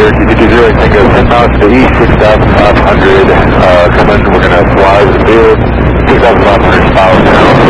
Cherokee 220, Tango 10 miles to the east, 6,500, coming, we're going to fly the field, 6,500 miles now.